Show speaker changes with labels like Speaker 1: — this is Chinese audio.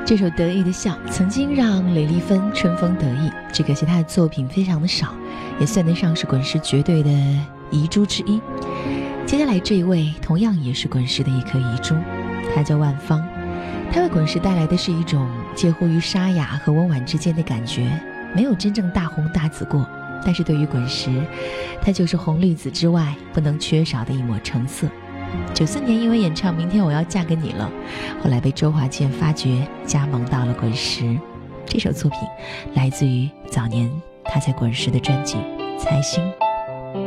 Speaker 1: 这首得意的笑曾经让雷丽芬春风得意，只可惜她的作品非常的少，也算得上是滚石绝对的遗珠之一。接下来这一位同样也是滚石的一颗遗珠，他叫万芳。他为滚石带来的是一种介乎于沙哑和温婉之间的感觉，没有真正大红大紫过，但是对于滚石，它就是红绿紫之外不能缺少的一抹橙色。94年因为演唱《明天我要嫁给你了》，后来被周华健发掘，加盟到了滚石。这首作品来自于早年他在滚石的专辑《猜心》。